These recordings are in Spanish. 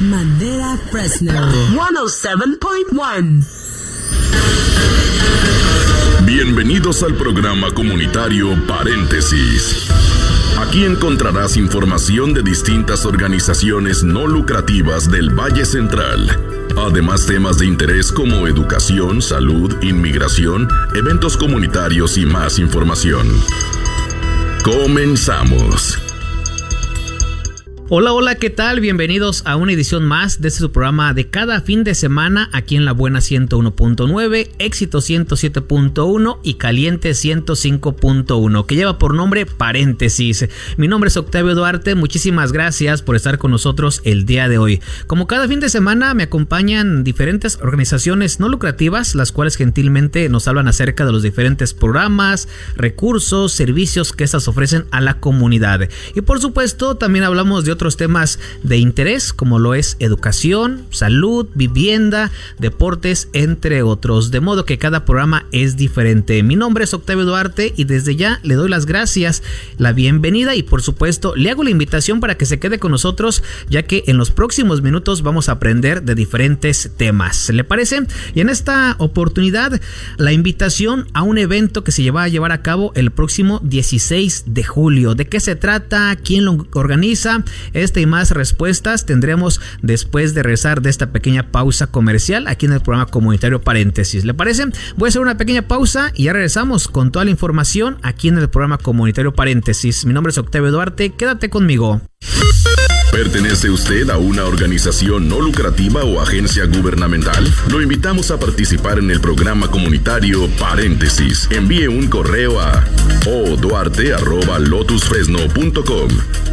Madera Fresno 107.1. Bienvenidos al programa comunitario Paréntesis. Aquí encontrarás información de distintas organizaciones no lucrativas del Valle Central. Además, temas de interés como educación, salud, inmigración, eventos comunitarios y más información. Comenzamos. Hola, ¿qué tal? Bienvenidos a una edición más de su programa de cada fin de semana aquí en La Buena 101.9, Éxito 107.1 y Caliente 105.1, que lleva por nombre Paréntesis. Mi nombre es Octavio Duarte, muchísimas gracias por estar con nosotros el día de hoy. Como cada fin de semana me acompañan diferentes organizaciones no lucrativas, las cuales gentilmente nos hablan acerca de los diferentes programas, recursos, servicios que estas ofrecen a la comunidad. Y por supuesto también hablamos de otros temas de interés como lo es educación, salud, vivienda, deportes, entre otros, de modo que cada programa es diferente. Mi nombre es Octavio Duarte y desde ya le doy las gracias, la bienvenida y por supuesto le hago la invitación para que se quede con nosotros, ya que en los próximos minutos vamos a aprender de diferentes temas. ¿Le parece? Y en esta oportunidad la invitación a un evento que se va a llevar a cabo el próximo 16 de julio. ¿De qué se trata? ¿Quién lo organiza? Esta y más respuestas tendremos después de regresar de esta pequeña pausa comercial aquí en el programa comunitario Paréntesis. ¿Le parece? Voy a hacer una pequeña pausa y ya regresamos con toda la información aquí en el programa comunitario Paréntesis. Mi nombre es Octavio Duarte, quédate conmigo. ¿Pertenece usted a una organización no lucrativa o agencia gubernamental? Lo invitamos a participar en el programa comunitario Paréntesis. Envíe un correo a oduarte@lotusfresno.com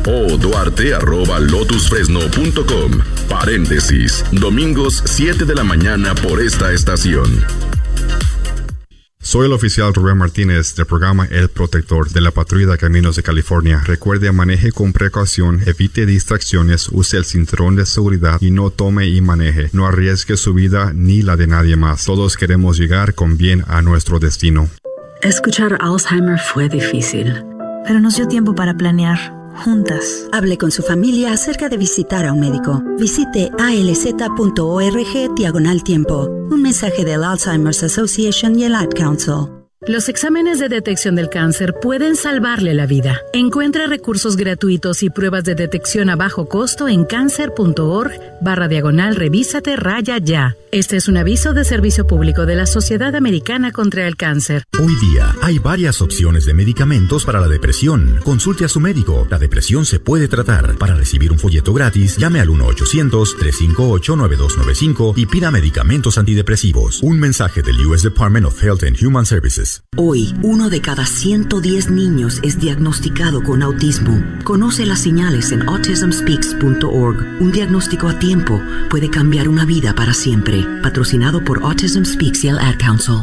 oduarte@lotusfresno.com. Paréntesis, domingos 7 de la mañana por esta estación. Soy el oficial Rubén Martínez del programa El Protector de la Patrulla de Caminos de California. Recuerde, maneje con precaución, evite distracciones, use el cinturón de seguridad y no tome y maneje. No arriesgue su vida ni la de nadie más. Todos queremos llegar con bien a nuestro destino. Escuchar Alzheimer fue difícil, pero nos dio tiempo para planear. Juntas. Hable con su familia acerca de visitar a un médico. Visite alz.org/tiempo. Un mensaje del Alzheimer's Association y el Ad Council. Los exámenes de detección del cáncer pueden salvarle la vida. Encuentre recursos gratuitos y pruebas de detección a bajo costo en cancer.org/revísate-ya. Este es un aviso de servicio público de la Sociedad Americana contra el Cáncer. Hoy día hay varias opciones de medicamentos para la depresión. Consulte a su médico. La depresión se puede tratar. Para recibir un folleto gratis, llame al 1-800-358-9295 y pida medicamentos antidepresivos. Un mensaje del U.S. Department of Health and Human Services. Hoy, 1 de cada 110 niños es diagnosticado con autismo. Conoce las señales en autismspeaks.org. Un diagnóstico a tiempo puede cambiar una vida para siempre. Patrocinado por Autism Speaks y el Ad Council.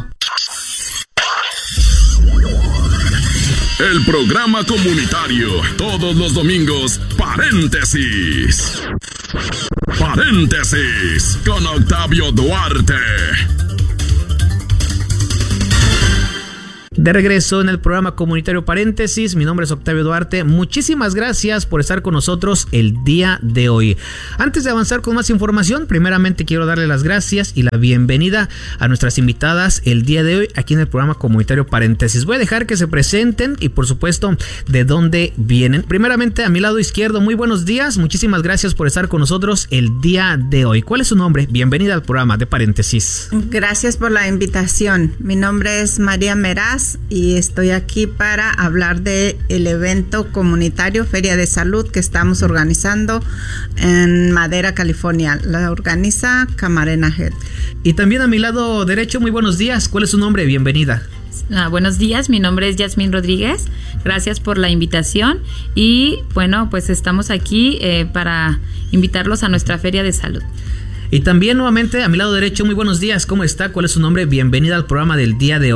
El programa comunitario, todos los domingos, Paréntesis. Paréntesis, con Octavio Duarte. De regreso en el programa comunitario Paréntesis, mi nombre es Octavio Duarte. Muchísimas gracias por estar con nosotros el día de hoy. Antes de avanzar con más información, primeramente quiero darle las gracias y la bienvenida a nuestras invitadas el día de hoy aquí en el programa comunitario Paréntesis. Voy a dejar que se presenten y por supuesto de dónde vienen. Primeramente a mi lado izquierdo, muy buenos días. Muchísimas gracias por estar con nosotros el día de hoy. ¿Cuál es su nombre? Bienvenida al programa de Paréntesis. Gracias por la invitación. Mi nombre es María Meraz y estoy aquí para hablar del evento comunitario Feria de Salud que estamos organizando en Madera, California. La organiza Camarena Head. Y también a mi lado derecho, muy buenos días. ¿Cuál es su nombre? Bienvenida. Buenos días, mi nombre es Yasmín Rodríguez. Gracias por la invitación y bueno, pues estamos aquí para invitarlos a nuestra Feria de Salud. Y también nuevamente a mi lado derecho, muy buenos días, ¿cómo está? ¿Cuál es su nombre? Bienvenida al programa del día de hoy.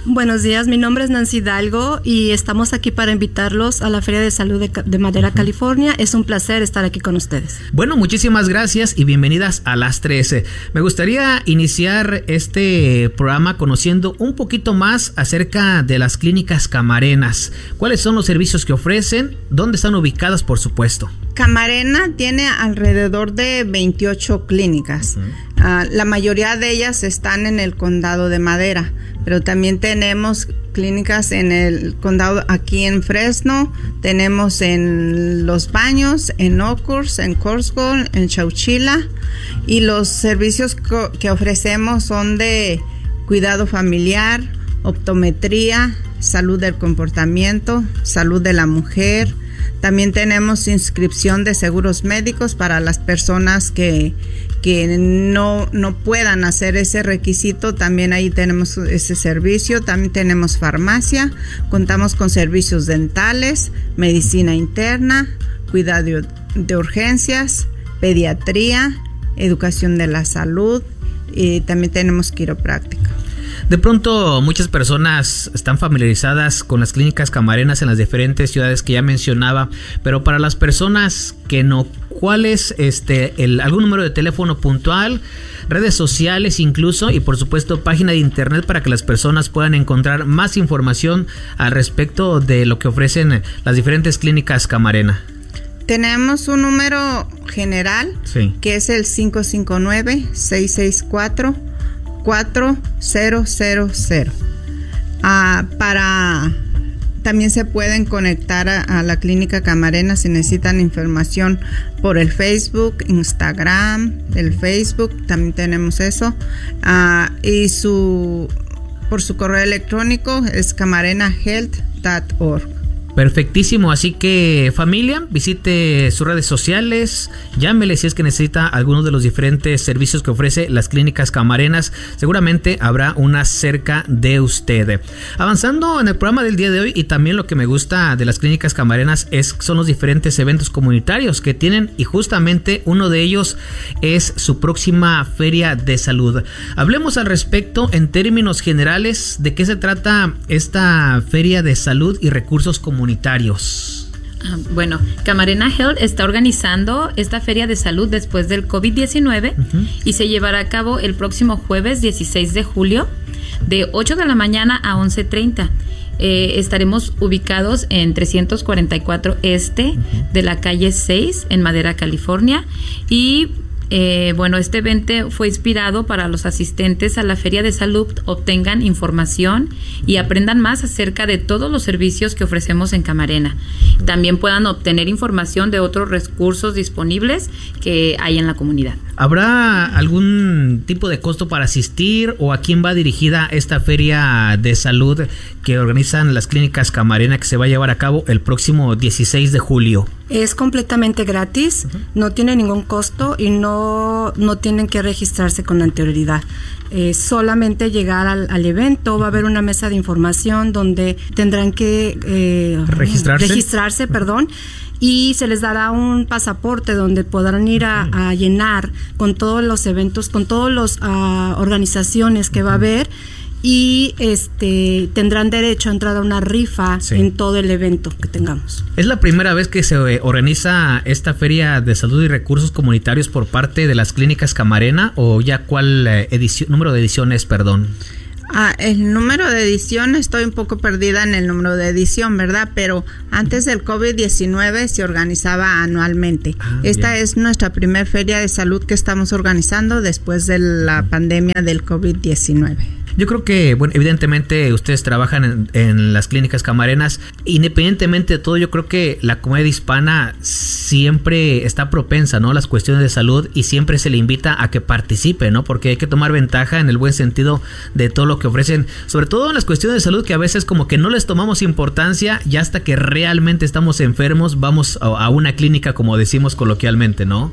Buenos días, mi nombre es Nancy Hidalgo y estamos aquí para invitarlos a la Feria de Salud de Madera, California. Es un placer estar aquí con ustedes. Bueno, muchísimas gracias y bienvenidas a las 13. Me gustaría iniciar este programa conociendo un poquito más acerca de las clínicas Camarena. ¿Cuáles son los servicios que ofrecen? ¿Dónde están ubicadas, por supuesto? Camarena tiene alrededor de 28 clínicas. La mayoría de ellas están en el condado de Madera, pero también tenemos clínicas en el condado aquí en Fresno, tenemos en Los Baños, en Oakhurst, en Corswell, en Chowchilla, y los servicios que ofrecemos son de cuidado familiar, optometría, salud del comportamiento, salud de la mujer. También tenemos inscripción de seguros médicos para las personas que no puedan hacer ese requisito. También ahí tenemos ese servicio. También tenemos farmacia, contamos con servicios dentales, medicina interna, cuidado de urgencias, pediatría, educación de la salud, y también tenemos quiropráctica. De pronto muchas personas están familiarizadas con las clínicas Camarena en las diferentes ciudades que ya mencionaba, pero para las personas que no, ¿cuál es algún número de teléfono puntual, redes sociales incluso, y por supuesto página de internet para que las personas puedan encontrar más información al respecto de lo que ofrecen las diferentes clínicas Camarena? Tenemos un número general, sí, que es el 559-664-4000. También se pueden conectar a la clínica Camarena si necesitan información por el Facebook, Instagram, el Facebook, también tenemos eso, y por su correo electrónico es camarenahealth.org. Perfectísimo, así que familia, visite sus redes sociales, llámele si es que necesita alguno de los diferentes servicios que ofrece las clínicas Camarena. Seguramente habrá una cerca de usted. Avanzando en el programa del día de hoy, y también lo que me gusta de las clínicas Camarena son los diferentes eventos comunitarios que tienen, y justamente uno de ellos es su próxima Feria de Salud. Hablemos al respecto en términos generales de qué se trata esta Feria de Salud y Recursos Comunitarios. Bueno, Camarena Health está organizando esta feria de salud después del COVID-19 y se llevará a cabo el próximo jueves 16 de julio de 8 de la mañana a 11:30. Estaremos ubicados en 344 Este de la calle 6 en Madera, California, y este evento fue inspirado para los asistentes a la Feria de Salud obtengan información y aprendan más acerca de todos los servicios que ofrecemos en Camarena. También puedan obtener información de otros recursos disponibles que hay en la comunidad. ¿Habrá algún tipo de costo para asistir, o a quién va dirigida esta Feria de Salud que organizan las clínicas Camarena, que se va a llevar a cabo el próximo 16 de julio? Es completamente gratis, no tiene ningún costo y no tienen que registrarse con anterioridad. Solamente llegar al evento, va a haber una mesa de información donde tendrán que registrarse, y se les dará un pasaporte donde podrán ir a llenar con todos los eventos, con todas las organizaciones que va a haber, y tendrán derecho a entrar a una rifa en todo el evento que tengamos. ¿Es la primera vez que se organiza esta Feria de Salud y Recursos Comunitarios por parte de las clínicas Camarena, o ya cuál número de ediciones, perdón? El número de edición, estoy un poco perdida en el número de edición, ¿verdad? Pero antes del COVID-19 se organizaba anualmente. Esta es nuestra primera feria de salud que estamos organizando después de la pandemia del COVID-19. Yo creo que, bueno, evidentemente ustedes trabajan en las clínicas Camarena. Independientemente de todo, yo creo que la comunidad hispana siempre está propensa, ¿no?, a las cuestiones de salud, y siempre se le invita a que participe, ¿no? Porque hay que tomar ventaja en el buen sentido de todo lo que ofrecen, sobre todo en las cuestiones de salud, que a veces como que no les tomamos importancia, y hasta que realmente estamos enfermos vamos a una clínica, como decimos coloquialmente, ¿no?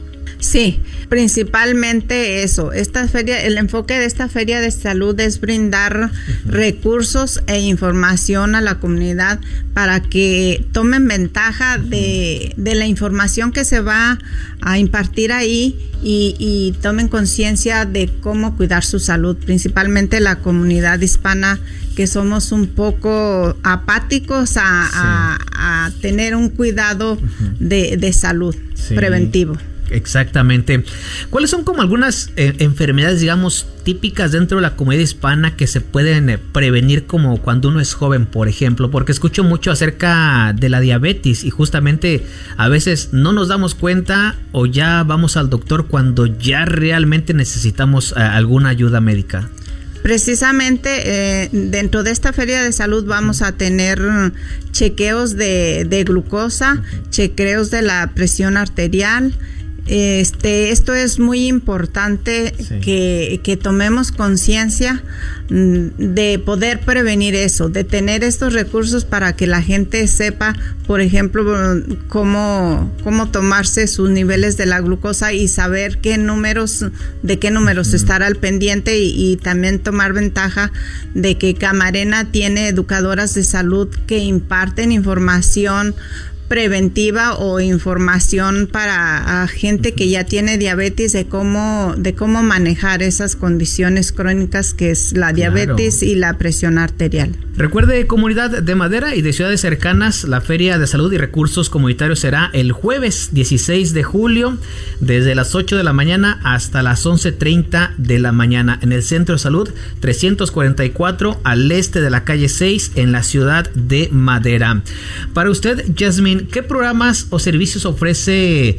Sí, principalmente eso. Esta feria, el enfoque de esta feria de salud es brindar recursos e información a la comunidad para que tomen ventaja de la información que se va a impartir ahí y tomen conciencia de cómo cuidar su salud, principalmente la comunidad hispana, que somos un poco apáticos a tener un cuidado de salud preventivo. Exactamente. ¿Cuáles son como algunas enfermedades, digamos, típicas dentro de la comunidad hispana que se pueden prevenir como cuando uno es joven, por ejemplo? Porque escucho mucho acerca de la diabetes y justamente a veces no nos damos cuenta o ya vamos al doctor cuando ya realmente necesitamos alguna ayuda médica. Precisamente dentro de esta feria de salud vamos a tener chequeos de glucosa, chequeos de la presión arterial. Esto es muy importante, sí, que tomemos conciencia de poder prevenir eso, de tener estos recursos para que la gente sepa, por ejemplo, cómo tomarse sus niveles de la glucosa y saber de qué números estar al pendiente y también tomar ventaja de que Camarena tiene educadoras de salud que imparten información preventiva o información para gente que ya tiene diabetes de cómo manejar esas condiciones crónicas que es la diabetes y la presión arterial. Recuerde, comunidad de Madera y de ciudades cercanas, la Feria de Salud y Recursos Comunitarios será el jueves 16 de julio desde las 8 de la mañana hasta las 11:30 de la mañana en el Centro de Salud 344 al este de la calle 6 en la ciudad de Madera. Para usted, Jasmine, ¿qué programas o servicios ofrece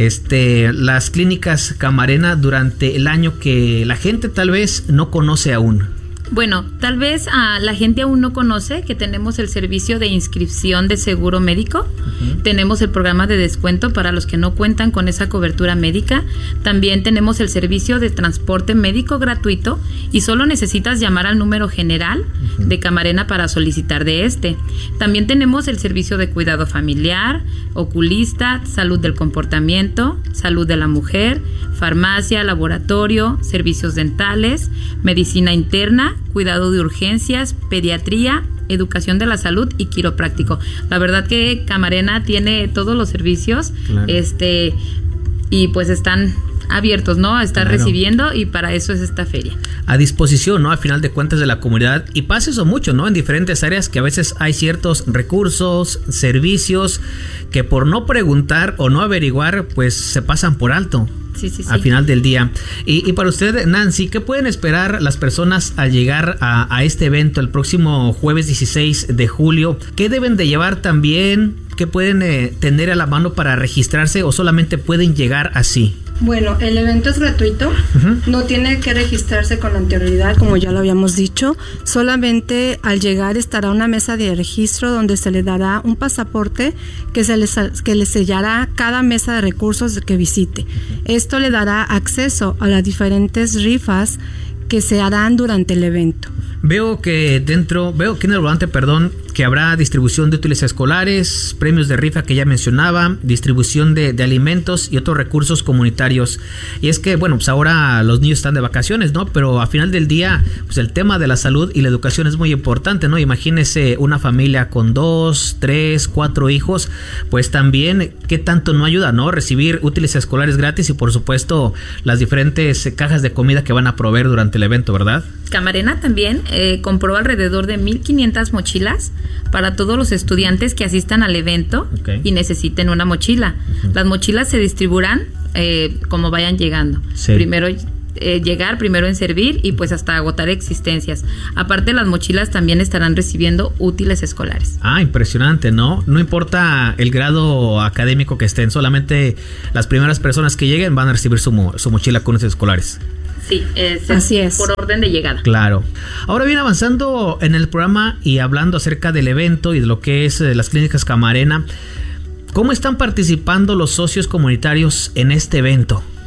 las clínicas Camarena durante el año que la gente tal vez no conoce aún? Bueno, tal vez la gente aún no conoce que tenemos el servicio de inscripción de seguro médico. Tenemos el programa de descuento para los que no cuentan con esa cobertura médica. También tenemos el servicio de transporte médico gratuito y solo necesitas llamar al número general de Camarena para solicitar de este. También tenemos el servicio de cuidado familiar, oculista, salud del comportamiento, salud de la mujer, farmacia, laboratorio, servicios dentales, medicina interna, cuidado de urgencias, pediatría, educación de la salud y quiropráctico. La verdad que Camarena tiene todos los servicios, claro, y pues están abiertos, ¿no? A estar recibiendo, y para eso es esta feria. A disposición, ¿no? A final de cuentas de la comunidad, y pasa eso mucho, ¿no? En diferentes áreas que a veces hay ciertos recursos, servicios que por no preguntar o no averiguar, pues se pasan por alto. Sí. Al final del día. Y para usted, Nancy, ¿qué pueden esperar las personas al llegar a este evento el próximo jueves 16 de julio? ¿Qué deben de llevar también? ¿Qué pueden tener a la mano para registrarse o solamente pueden llegar así? Bueno, el evento es gratuito, no tiene que registrarse con anterioridad, como ya lo habíamos dicho. Solamente al llegar estará una mesa de registro donde se le dará un pasaporte que le sellará cada mesa de recursos que visite. Esto le dará acceso a las diferentes rifas que se harán durante el evento. Veo que en el volante, que habrá distribución de útiles escolares, premios de rifa que ya mencionaba, distribución de alimentos y otros recursos comunitarios. Y es que, bueno, pues ahora los niños están de vacaciones, ¿no? Pero a final del día, pues el tema de la salud y la educación es muy importante, ¿no? Imagínese una familia con 2, 3, 4 hijos, pues también, ¿qué tanto no ayuda, no? Recibir útiles escolares gratis y, por supuesto, las diferentes cajas de comida que van a proveer durante el evento, ¿verdad? Camarena también compró alrededor de 1,500 mochilas para todos los estudiantes que asistan al evento y necesiten una mochila. Las mochilas se distribuirán como vayan llegando. Sí. Primero en servir y pues hasta agotar existencias. Aparte, las mochilas también estarán recibiendo útiles escolares. Impresionante, ¿no? No importa el grado académico que estén, solamente las primeras personas que lleguen van a recibir su mochila con útiles escolares. Sí, así es. Por orden de llegada. Claro. Ahora bien, avanzando en el programa y hablando acerca del evento y de lo que es las clínicas Camarena, ¿cómo están participando los socios comunitarios en este evento?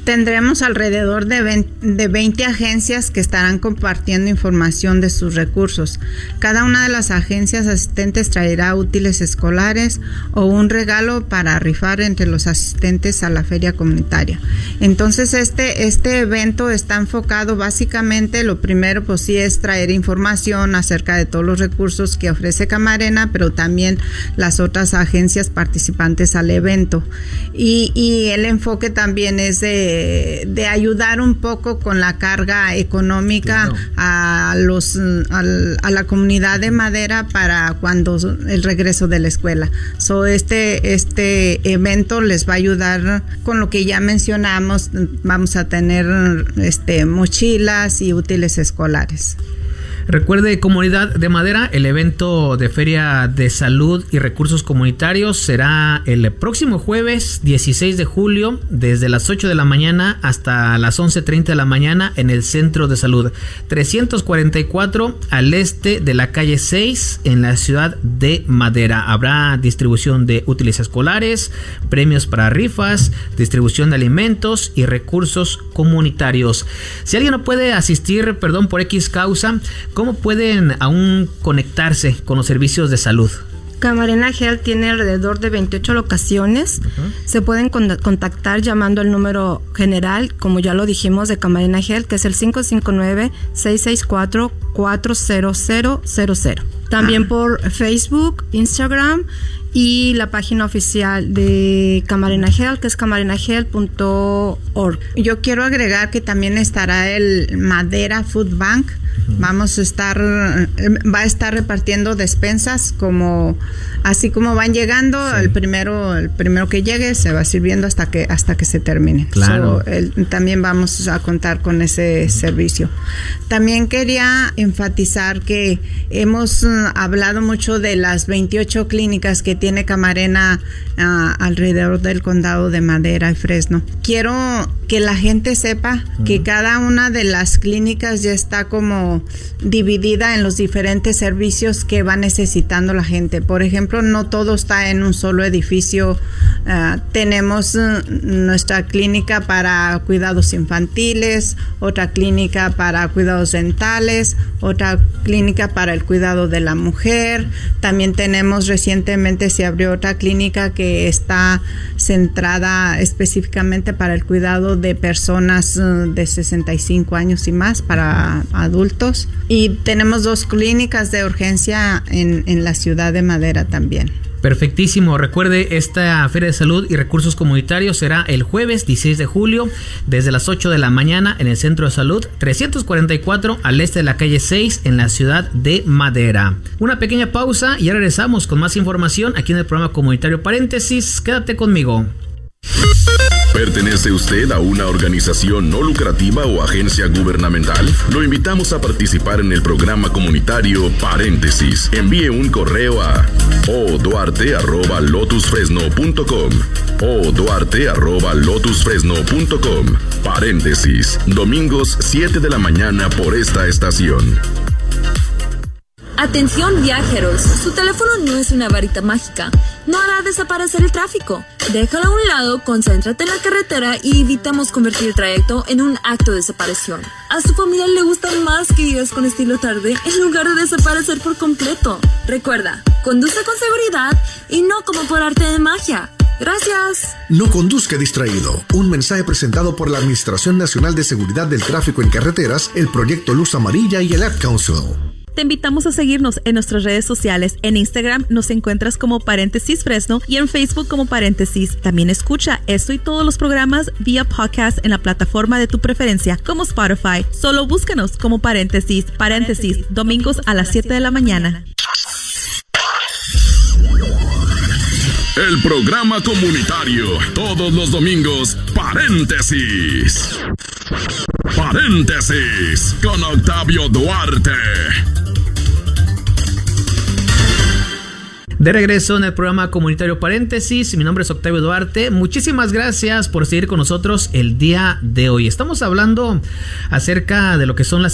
Tendremos alrededor de 20 agencias que estarán compartiendo información de sus recursos. Cada una de las agencias asistentes traerá útiles escolares o un regalo para rifar entre los asistentes a la feria comunitaria. Entonces este evento está enfocado básicamente, lo primero pues sí es traer información acerca de todos los recursos que ofrece Camarena, pero también las otras agencias participantes al evento. Y el enfoque también es de ayudar un poco con la carga económica, claro, a la comunidad de Madera para cuando el regreso de la escuela. Este evento les va a ayudar con lo que ya mencionamos. Vamos a tener mochilas y útiles escolares. Recuerde, comunidad de Madera, el evento de Feria de Salud y Recursos Comunitarios será el próximo jueves 16 de julio desde las 8 de la mañana hasta las 11:30 de la mañana en el Centro de Salud 344 al este de la calle 6 en la ciudad de Madera. Habrá distribución de útiles escolares, premios para rifas, distribución de alimentos y recursos comunitarios. Si alguien no puede asistir, por X causa, ¿cómo pueden aún conectarse con los servicios de salud? Camarena Health tiene alrededor de 28 locaciones. Se pueden contactar llamando al número general, como ya lo dijimos, de Camarena Health, que es el 559-664-40000. También por Facebook, Instagram y la página oficial de Camarena Health, que es camarenahealth.org. Yo quiero agregar que también estará el Madera Food Bank. Va a estar repartiendo despensas así como van llegando. Sí. El primero que llegue se va sirviendo hasta que se termine. Claro. También vamos a contar con ese servicio. También quería enfatizar que hemos hablado mucho de las 28 clínicas que tiene Camarena alrededor del condado de Madera y Fresno. Quiero que la gente sepa que cada una de las clínicas ya está como dividida en los diferentes servicios que va necesitando la gente. Por ejemplo, no todo está en un solo edificio. Tenemos nuestra clínica para cuidados infantiles, otra clínica para cuidados dentales, otra clínica para el cuidado de la mujer. También recientemente se abrió otra clínica que está centrada específicamente para el cuidado de personas de 65 años y más, para adultos. Y tenemos 2 clínicas de urgencia en la ciudad de Madera también. Perfectísimo. Recuerde, esta Feria de Salud y Recursos Comunitarios será el jueves 16 de julio desde las 8 de la mañana en el Centro de Salud 344 al este de la calle 6 en la ciudad de Madera. Una pequeña pausa y ya regresamos con más información aquí en el programa comunitario Paréntesis. Quédate conmigo. ¿Pertenece usted a una organización no lucrativa o agencia gubernamental? Lo invitamos a participar en el programa comunitario Paréntesis. Envíe un correo a oduarte@lotusfresno.com oduarte@lotusfresno.com. Paréntesis, domingos 7 de la mañana por esta estación. Atención viajeros, su teléfono no es una varita mágica, no hará desaparecer el tráfico. Déjalo a un lado, concéntrate en la carretera y evitamos convertir el trayecto en un acto de desaparición. A su familia le gusta más que vivas con estilo tarde en lugar de desaparecer por completo. Recuerda, conduce con seguridad y no como por arte de magia. Gracias. No conduzca distraído. Un mensaje presentado por la Administración Nacional de Seguridad del Tráfico en Carreteras, el Proyecto Luz Amarilla y el Ad Council. Te invitamos a seguirnos en nuestras redes sociales. En Instagram nos encuentras como Paréntesis Fresno y en Facebook como Paréntesis. También escucha esto y todos los programas vía podcast en la plataforma de tu preferencia, como Spotify. Solo búscanos como Paréntesis. Paréntesis, domingos a las 7 de la mañana. El programa comunitario, todos los domingos, Paréntesis. Paréntesis, con Octavio Duarte. De regreso en el programa comunitario Paréntesis, mi nombre es Octavio Duarte. Muchísimas gracias por seguir con nosotros el día de hoy. Estamos hablando acerca de lo que son las